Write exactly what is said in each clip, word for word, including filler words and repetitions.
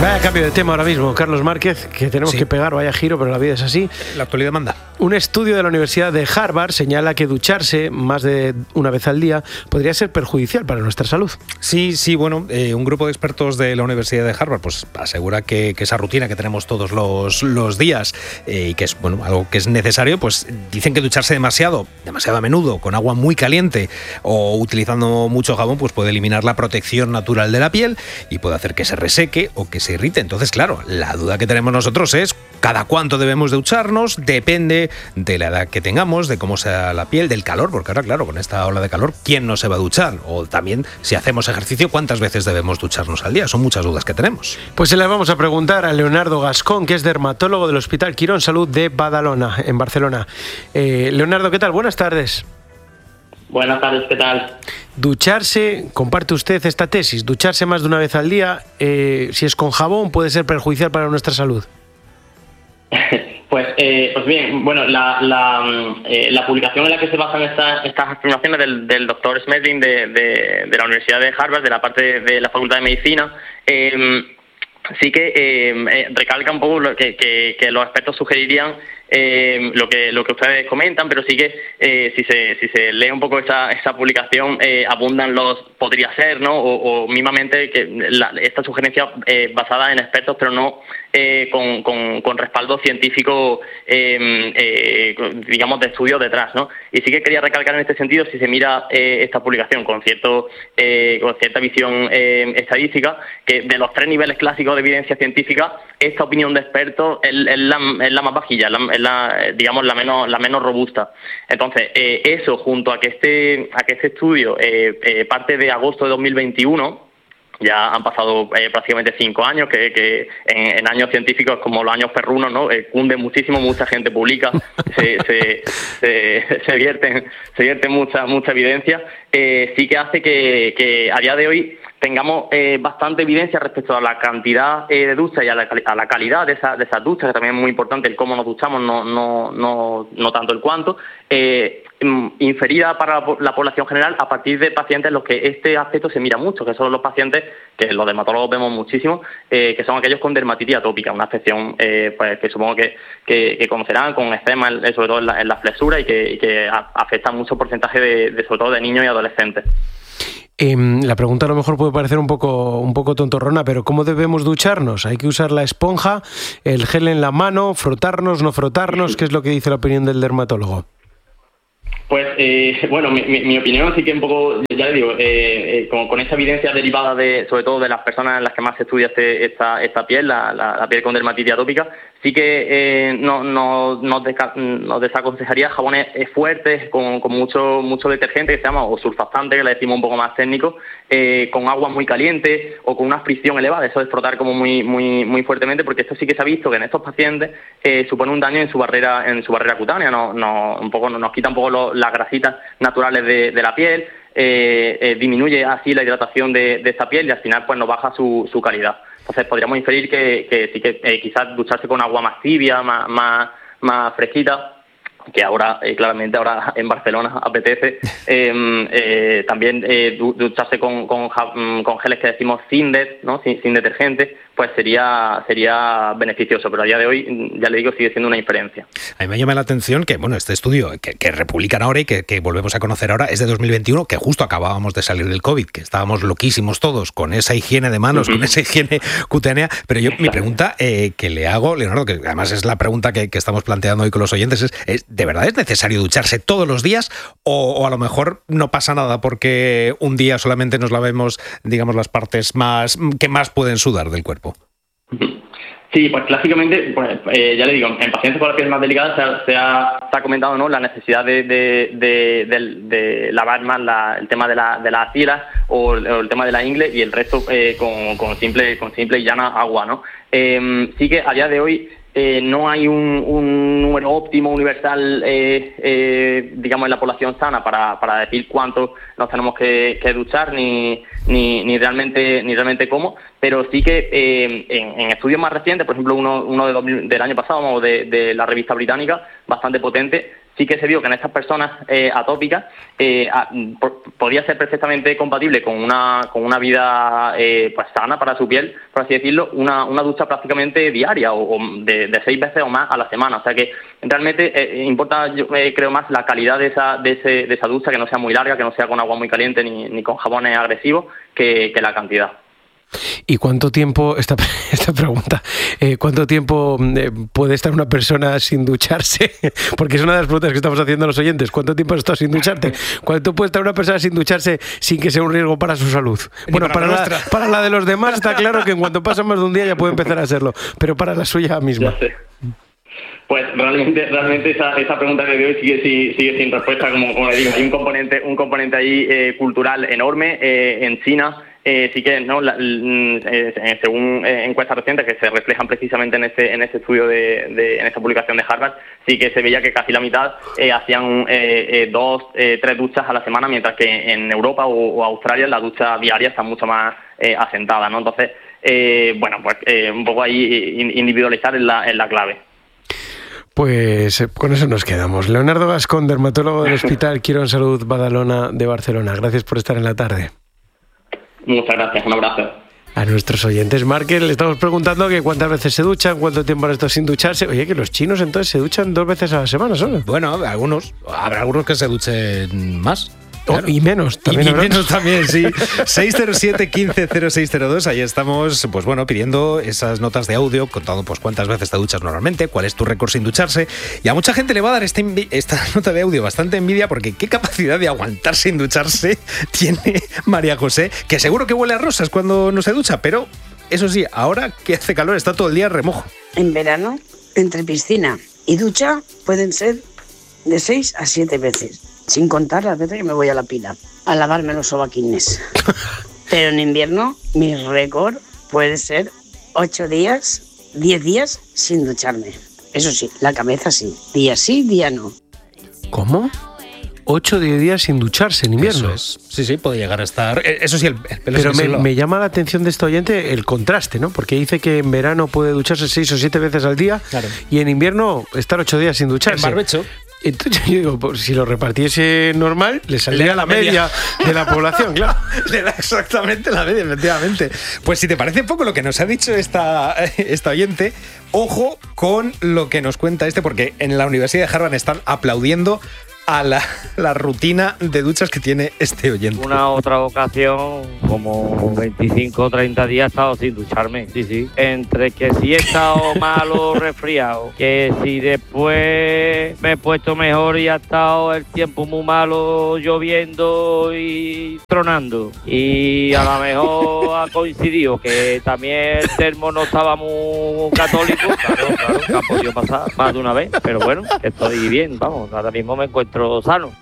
Vaya cambio de tema ahora mismo, Carlos Márquez, que tenemos sí. que pegar, vaya giro, pero la vida es así. La actualidad manda. Un estudio de la Universidad de Harvard señala que ducharse más de una vez al día podría ser perjudicial para nuestra salud. Sí, sí, bueno, eh, un grupo de expertos de la Universidad de Harvard pues asegura que, que esa rutina que tenemos todos los, los días eh, y que es bueno algo que es necesario, pues dicen que ducharse demasiado, demasiado a menudo, con agua muy caliente o utilizando mucho jabón, pues puede eliminar la protección natural de la piel y puede hacer que se reseque o que se irrite. Entonces, claro, la duda que tenemos nosotros es cada cuánto debemos de ducharnos, depende de la edad que tengamos, de cómo sea la piel, del calor, porque ahora, claro, con esta ola de calor, ¿quién no se va a duchar? O también, si hacemos ejercicio, ¿cuántas veces debemos ducharnos al día? Son muchas dudas que tenemos. Pues se las vamos a preguntar a Leonardo Gascón, que es dermatólogo del Hospital Quirón Salud de Badalona, en Barcelona. Eh, Leonardo, ¿qué tal? Buenas tardes. Buenas tardes, ¿qué tal? Ducharse, comparte usted esta tesis, ducharse más de una vez al día, eh, si es con jabón, puede ser perjudicial para nuestra salud. Pues, eh, pues bien, bueno, la, la, eh, la publicación en la que se basan esta, estas afirmaciones del, del doctor Smedlin de, de, de la Universidad de Harvard, de la parte de la Facultad de Medicina, eh, sí que eh, recalca un poco lo que, que, que los expertos sugerirían eh, lo que lo que ustedes comentan, pero sí que eh, si se si se lee un poco esa esa publicación eh, abundan los podría ser, ¿no? O, o mismamente que la, esta sugerencia eh, basada en expertos, pero no eh, con, con, con respaldo científico, eh, eh, digamos, de estudios detrás, ¿no? Y sí que quería recalcar en este sentido, si se mira eh, esta publicación con cierto eh, con cierta visión eh, estadística, que de los tres niveles clásicos de evidencia científica, esta opinión de expertos es, es, la, es la más vajilla, es la, es la, digamos, la menos la menos robusta. Entonces, eh, eso junto a que este a que este estudio eh, eh, parte de agosto de dos mil veintiuno, ya han pasado eh, prácticamente cinco años, que, que en, en años científicos como los años perrunos, ¿no? Eh, cunde muchísimo, mucha gente publica, se, se, se, se vierten, se vierte mucha, mucha evidencia, eh, sí que hace que, que a día de hoy tengamos eh, bastante evidencia respecto a la cantidad eh, de duchas y a la, a la calidad de, esa, de esas duchas, que también es muy importante el cómo nos duchamos, no, no, no, no tanto el cuánto, eh, inferida para la población general a partir de pacientes en los que este aspecto se mira mucho, que son los pacientes que los dermatólogos vemos muchísimo, eh, que son aquellos con dermatitis atópica, una afección eh, pues, que supongo que, que, que conocerán, con eczema, sobre todo en la, en la flexura, y que, y que afecta a mucho porcentaje de, de, sobre todo de niños y adolescentes. Eh, la pregunta a lo mejor puede parecer un poco, un poco tontorrona, pero ¿cómo debemos ducharnos? ¿Hay que usar la esponja, el gel en la mano, frotarnos, no frotarnos? ¿Qué es lo que dice la opinión del dermatólogo? Pues, eh, bueno, mi, mi, mi opinión sí que un poco, ya le digo, eh, eh, con, con esa evidencia derivada de, sobre todo de las personas en las que más se estudia este, esta, esta piel, la, la, la piel con dermatitis atópica, sí que eh, no, no, nos, desca- nos desaconsejaría jabones fuertes, con, con mucho, mucho detergente, que se llama, o surfactante, que le decimos un poco más técnico, eh, con agua muy caliente o con una fricción elevada, eso es frotar como muy, muy, muy fuertemente, porque esto sí que se ha visto que en estos pacientes eh, supone un daño en su barrera, en su barrera cutánea, no, no, un poco, nos quita un poco lo, las grasitas naturales de, de la piel, eh, eh, disminuye así la hidratación de, de esta piel y al final pues nos baja su, su calidad. Entonces podríamos inferir que, que sí que eh, quizás ducharse con agua más tibia, más, más, más fresquita, que ahora, eh, claramente ahora en Barcelona apetece, eh, eh, también eh, ducharse con, con, con geles que decimos Cindet, ¿no? sin, sin detergente, pues sería sería beneficioso, pero a día de hoy, ya le digo, sigue siendo una inferencia. A mí me llama la atención que, bueno, este estudio que, que republican ahora y que, que volvemos a conocer ahora es de dos mil veintiuno, que justo acabábamos de salir del COVID, que estábamos loquísimos todos con esa higiene de manos, uh-huh. con esa higiene cutánea, pero yo, mi pregunta eh, que le hago, Leonardo, que además es la pregunta que, que estamos planteando hoy con los oyentes, es, es ¿de verdad es necesario ducharse todos los días o, o a lo mejor no pasa nada porque un día solamente nos lavemos, digamos, las partes más que más pueden sudar del cuerpo? Sí, pues clásicamente, pues, eh, ya le digo, en pacientes con la piel más delicada se ha, se ha, se ha comentado, ¿no?, la necesidad de, de, de, de, de lavar más la, el tema de, la, de las axilas o el, o el tema de la ingle y el resto eh, con, con simple con simple y llana agua, ¿no? Eh, sí que a día de hoy eh, no hay un, un número óptimo universal, eh, eh, digamos, en la población sana para, para decir cuánto nos tenemos que, que duchar ni, ni, ni realmente ni realmente cómo, pero sí que eh, en, en estudios más recientes, por ejemplo uno, uno de dos mil, del año pasado, de, de la revista británica, bastante potente, sí que se vio que en estas personas eh, atópicas eh, a, por, podía ser perfectamente compatible con una con una vida eh, pues sana para su piel, por así decirlo, una, una ducha prácticamente diaria o, o de, de seis veces o más a la semana. O sea que realmente eh, importa, yo eh, creo más la calidad de esa de, ese, de esa ducha, que no sea muy larga, que no sea con agua muy caliente ni, ni con jabones agresivos, que, que la cantidad. ¿Y cuánto tiempo, esta, esta pregunta, eh, cuánto tiempo eh, puede estar una persona sin ducharse? Porque es una de las preguntas que estamos haciendo a los oyentes. ¿Cuánto tiempo has estado sin ducharte? ¿Cuánto puede estar una persona sin ducharse sin que sea un riesgo para su salud? Ni Bueno, para, para la, para la de los demás está claro que en cuanto pasa más de un día ya puede empezar a serlo, pero para la suya misma. Ya sé. Pues realmente, realmente esa, esa pregunta que hoy sigue, sigue, sigue sin respuesta, como, como le digo, hay un componente, un componente ahí eh, cultural enorme. Eh, en China eh, sí que no, la, eh, según eh, encuestas recientes que se reflejan precisamente en este, en este estudio de, de, en esta publicación de Harvard, sí que se veía que casi la mitad eh, hacían eh, eh, dos, eh, tres duchas a la semana, mientras que en Europa o, o Australia la ducha diaria está mucho más eh, asentada, ¿no? Entonces, eh, bueno, pues eh, un poco ahí individualizar es la, es la clave. Pues con eso nos quedamos. Leonardo Gascón, dermatólogo del Hospital Quirón Salud Badalona de Barcelona. Gracias por estar en la tarde. Muchas gracias, un abrazo. A nuestros oyentes, Marques, le estamos preguntando que cuántas veces se duchan, cuánto tiempo han estado sin ducharse. Oye, que los chinos entonces se duchan dos veces a la semana solo. Bueno, algunos, habrá algunos que se duchen más. Claro. Oh, y menos también. Y, y menos también, sí. seis cero siete, quince cero seis cero dos, ahí estamos, pues bueno, pidiendo esas notas de audio, contando pues cuántas veces te duchas normalmente, cuál es tu récord sin ducharse. Y a mucha gente le va a dar esta, esta nota de audio bastante envidia, porque qué capacidad de aguantar sin ducharse tiene María José, que seguro que huele a rosas cuando no se ducha, pero eso sí, ahora que hace calor está todo el día remojo. En verano, entre piscina y ducha, pueden ser de seis a siete veces. Sin contar las veces que me voy a la pila a lavarme los sobaquines. Pero en invierno mi récord puede ser ocho días, diez días sin ducharme. Eso sí, la cabeza sí. Día sí, día no. ¿Cómo? ocho o diez días sin ducharse en invierno. Eso es. Sí, sí, puede llegar a estar. Eso sí, el, el pelo. Pero me, me llama la atención de este oyente el contraste, ¿no? Porque dice que en verano puede ducharse seis o siete veces al día, claro, y en invierno estar ocho días sin ducharse. En barbecho. Entonces yo digo, pues, si lo repartiese normal, le saldría la media, media de la población, claro. Le da exactamente la media, efectivamente. Pues si te parece poco lo que nos ha dicho esta, esta oyente, ojo con lo que nos cuenta este, porque en la Universidad de Harvard están aplaudiendo a la, la rutina de duchas que tiene este oyente. Una otra ocasión, como veinticinco o treinta días he estado sin ducharme, sí, sí. Entre que si he estado malo, resfriado, que si después me he puesto mejor y ha estado el tiempo muy malo, lloviendo y tronando. Y a lo mejor ha coincidido que también el termo no estaba muy católico, claro, claro, que ha podido pasar más de una vez, pero bueno, estoy bien, vamos, ahora mismo me encuentro sano.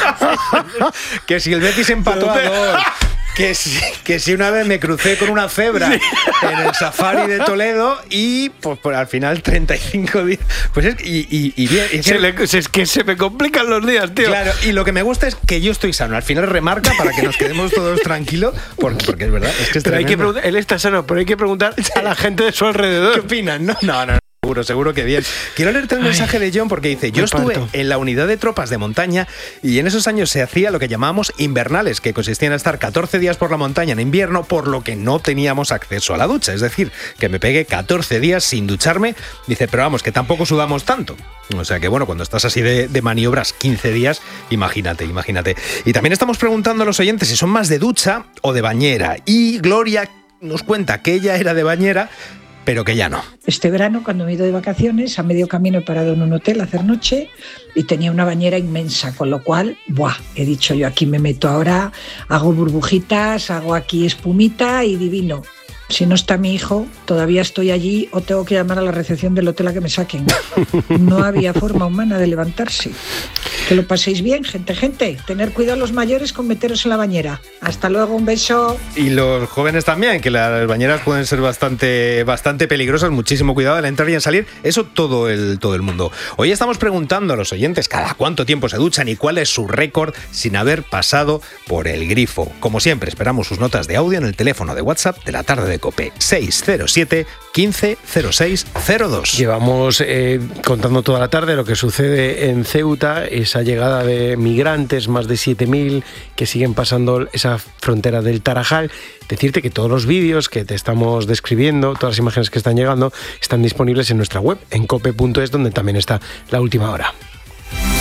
Que si el Betis empató a dos, que si, que si una vez me crucé con una cebra sí. en el safari de Toledo y pues, pues al final treinta y cinco días, pues es, y, y, y bien, y es, se que, le, es que se me complican los días, tío. Claro, y lo que me gusta es que yo estoy sano. Al final remarca para que nos quedemos todos tranquilos, porque, porque es verdad, es que es pero hay que preguntar, él está sano, pero hay que preguntar a la gente de su alrededor. ¿Qué opinan? No, no, no. Seguro, seguro que bien. Quiero leerte un Ay, mensaje de John porque dice: yo estuve parto. en la unidad de tropas de montaña y en esos años se hacía lo que llamábamos invernales, que consistían en estar catorce días por la montaña en invierno, por lo que no teníamos acceso a la ducha. Es decir, que me pegué catorce días sin ducharme. Dice, pero vamos, que tampoco sudamos tanto. O sea que bueno, cuando estás así de, de maniobras quince días, imagínate, imagínate. Y también estamos preguntando a los oyentes si son más de ducha o de bañera. Y Gloria nos cuenta que ella era de bañera, pero que ya no. Este verano, cuando me he ido de vacaciones, a medio camino he parado en un hotel a hacer noche y tenía una bañera inmensa, con lo cual, ¡buah! He dicho yo, aquí me meto ahora, hago burbujitas, hago aquí espumita y divino. Si no está mi hijo, todavía estoy allí o tengo que llamar a la recepción del hotel a que me saquen. No había forma humana de levantarse. Que lo paséis bien, gente, gente. Tener cuidado los mayores con meteros en la bañera. Hasta luego, un beso. Y los jóvenes también, que las bañeras pueden ser bastante, bastante peligrosas. Muchísimo cuidado al entrar y en salir. Eso todo el, todo el mundo. Hoy estamos preguntando a los oyentes cada cuánto tiempo se duchan y cuál es su récord sin haber pasado por el grifo. Como siempre, esperamos sus notas de audio en el teléfono de WhatsApp de la tarde de COPE, seis cero siete, quince, cero seis cero dos. Llevamos eh, contando toda la tarde lo que sucede en Ceuta, esa llegada de migrantes, más de siete mil, que siguen pasando esa frontera del Tarajal. Decirte que todos los vídeos que te estamos describiendo, todas las imágenes que están llegando, están disponibles en nuestra web, en cope punto es, donde también está La Última Hora.